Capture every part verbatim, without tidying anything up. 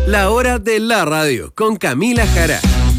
La hora de la radio con Camila Jara.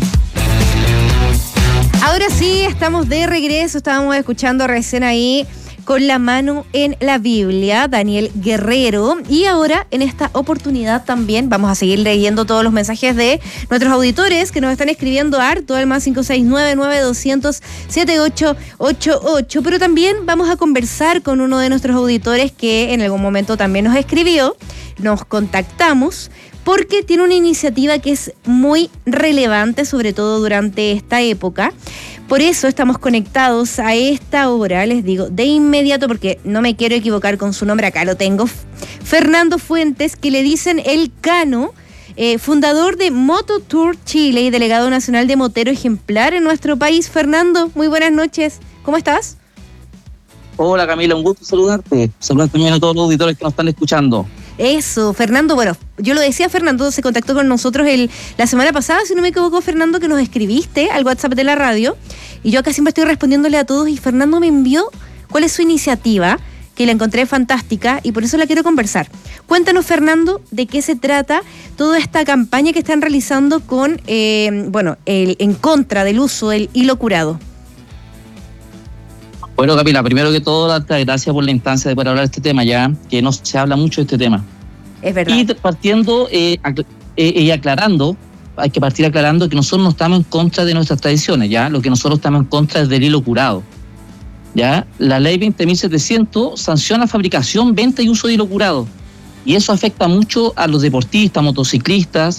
Ahora sí, estamos de regreso. Estábamos escuchando recién ahí Con la mano en la Biblia, Daniel Guerrero. Y ahora, en esta oportunidad también, vamos a seguir leyendo todos los mensajes de nuestros auditores que nos están escribiendo harto, al más cinco seis nueve, nueve dos cero cero, siete ocho ocho ocho. Pero también vamos a conversar con uno de nuestros auditores que en algún momento también nos escribió. Nos contactamos porque tiene una iniciativa que es muy relevante, sobre todo durante esta época. Por eso estamos conectados a esta hora, les digo, de inmediato, porque no me quiero equivocar con su nombre, acá lo tengo, Fernando Fuentes, que le dicen el Cano, eh, fundador de Moto Tour Chile y delegado nacional de motero ejemplar en nuestro país. Fernando, muy buenas noches, ¿cómo estás? Hola Camila, un gusto saludarte, saludar también a todos los auditores que nos están escuchando. Eso, Fernando, bueno, yo lo decía, Fernando se contactó con nosotros el, la semana pasada, si no me equivoco, Fernando, que nos escribiste al WhatsApp de la radio, y yo acá siempre estoy respondiéndole a todos, y Fernando me envió cuál es su iniciativa, que la encontré fantástica, y por eso la quiero conversar. Cuéntanos, Fernando, de qué se trata toda esta campaña que están realizando con, eh, bueno, el, en contra del uso del hilo curado. Bueno, Camila, primero que todo, darte las gracias por la instancia de poder hablar de este tema, ya que no se habla mucho de este tema. Es verdad. Y partiendo eh, acl- eh, y aclarando, hay que partir aclarando que nosotros no estamos en contra de nuestras tradiciones, ya. Lo que nosotros estamos en contra es del hilo curado, ya. La ley veinte mil setecientos sanciona fabricación, venta y uso de hilo curado. Y eso afecta mucho a los deportistas, motociclistas,